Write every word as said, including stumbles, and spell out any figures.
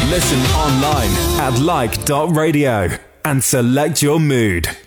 Listen online at like dot radio and select your mood.